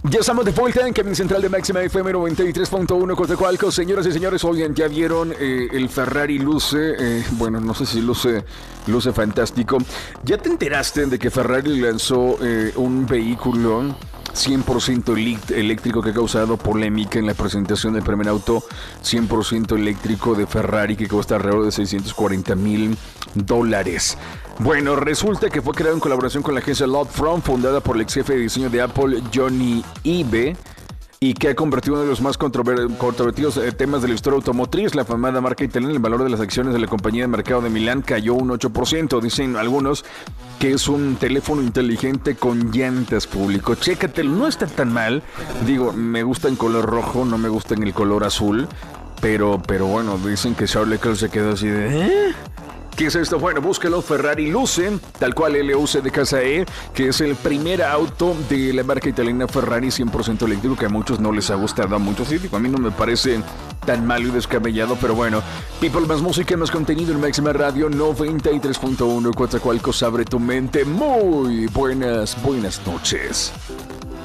Ya estamos de vuelta en Camino Central de Máxima FM 93.1 Coatzacoalcos. Señoras y señores, oigan, ya vieron el Ferrari luce, bueno, no sé si luce fantástico. ¿Ya te enteraste de que Ferrari lanzó un vehículo 100% eléctrico que ha causado polémica en la presentación del primer auto 100% eléctrico de Ferrari que cuesta alrededor de $640,000? Bueno, resulta que fue creado en colaboración con la agencia Lot-From, fundada por el ex jefe de diseño de Apple, Johnny Ive, y que ha convertido uno de los más controvertidos temas de la historia automotriz. La famada marca italiana, el valor de las acciones de la compañía de mercado de Milán cayó un 8%. Dicen algunos que es un teléfono inteligente con llantas, público. Chécatelo, no está tan mal. Digo, me gusta en color rojo, no me gusta en el color azul. Pero bueno, dicen que Charles Leclerc se quedó así de... ¿Qué es esto? Bueno, búsquelo. Ferrari luce, tal cual LUC de casa E, que es el primer auto de la marca italiana Ferrari 100% eléctrico, que a muchos no les ha gustado, a muchos sí, a mí no me parece tan malo y descabellado, pero bueno. People, más música, más contenido en Máxima Radio 93.1 Coatzacoalcos, abre tu mente. Muy buenas noches.